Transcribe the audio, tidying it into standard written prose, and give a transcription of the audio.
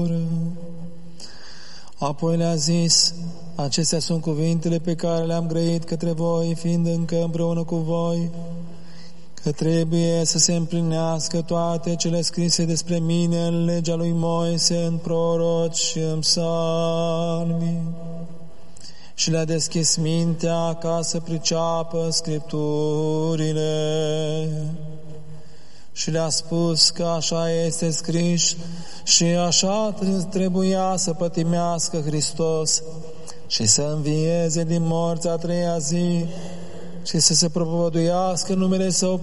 Apoi le-a zis: acestea sunt cuvintele pe care le-am grăit către voi, fiind încă împreună cu voi, că trebuie să se împlinească toate cele scrise despre mine în legea lui Moise, în proroci și în psalmi. Și le-a deschis mintea ca să priceapă Scripturile. Și le-a spus că așa este scris și așa trebuia să pătimească Hristos și să învieze din morți a treia zi și să se propovăduiască numele Său